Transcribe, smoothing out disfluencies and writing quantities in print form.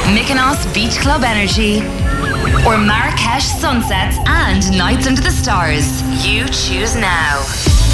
Mykonos Beach Club Energy, or Marrakesh sunsets and nights under the stars. You choose now.